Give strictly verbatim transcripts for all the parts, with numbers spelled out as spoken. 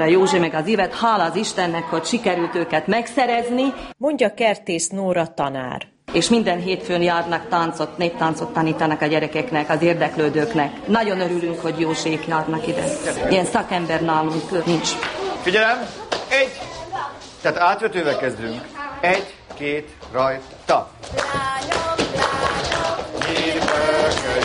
Józsi meg az Ivet, hála az Istennek, hogy sikerült őket megszerezni. Mondja Kertész Nóra tanár. És minden hétfőn járnak táncot, néptáncot tanítanak a gyerekeknek, az érdeklődőknek. Nagyon örülünk, hogy Józsék járnak ide. Ilyen szakember nálunk nincs. Figyelem! Egy! Tehát átvetővel kezdünk. Egy, két, rajta! Lányok, lányok, nyírpörköly,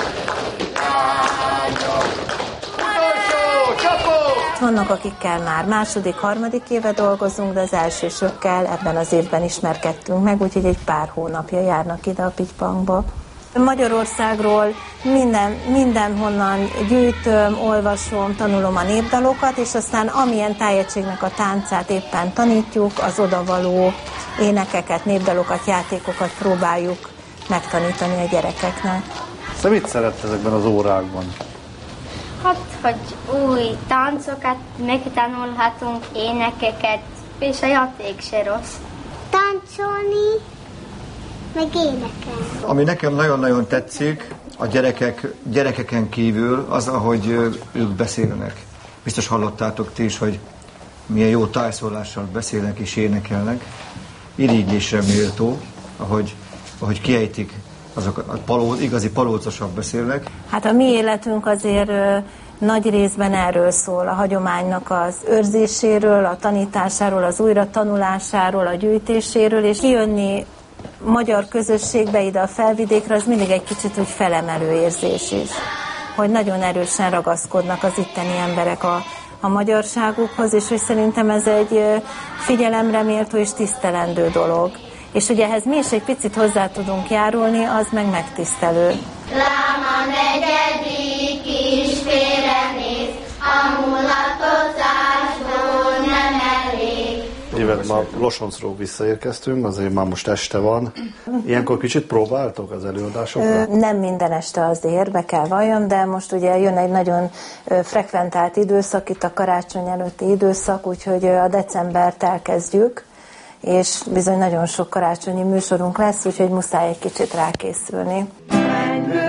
lányok. Utolsó, csapó! Vannak, akikkel már második, harmadik éve dolgozunk, de az elsősökkel ebben az évben ismerkedtünk meg, úgyhogy egy pár hónapja járnak ide a Pitypankba. Magyarországról minden, mindenhonnan gyűjtöm, olvasom, tanulom a népdalokat, és aztán amilyen tájegységnek a táncát éppen tanítjuk, az odavaló énekeket, népdalokat, játékokat próbáljuk megtanítani a gyerekeknek. Szóval mit szeret ezekben az órákban? Hát, hogy új táncokat megtanulhatunk, énekeket, és a játék se rossz. Táncolni, meg énekelni. Ami nekem nagyon-nagyon tetszik, a gyerekek, gyerekeken kívül az, ahogy ők beszélnek. Biztos hallottátok ti is, hogy milyen jó tájszólással beszélnek és énekelnek. Irigylésre méltó, ahogy, ahogy kiejtik, azok a palóc, igazi palócosak beszélnek. Hát a mi életünk azért ö, nagy részben erről szól, a hagyománynak az őrzéséről, a tanításáról, az újratanulásáról, a gyűjtéséről, és kijönni magyar közösségbe ide a Felvidékre, az mindig egy kicsit úgy felemelő érzés is, hogy nagyon erősen ragaszkodnak az itteni emberek a, a magyarságukhoz, és hogy szerintem ez egy figyelemre méltó és tisztelendő dolog. És hogy ehhez mi is egy picit hozzá tudunk járulni, az meg megtisztelő. Láma negyedik is félrenéz, a mulatozásból nem elég. Évet már Losoncról visszaérkeztünk, azért már most este van. Ilyenkor kicsit próbáltok az előadásokra? Nem minden este azért, be kell valljam, de most ugye jön egy nagyon frekventált időszak, itt a karácsony előtti időszak, úgyhogy a decembert elkezdjük, és bizony nagyon sok karácsonyi műsorunk lesz, úgyhogy muszáj egy kicsit rákészülni.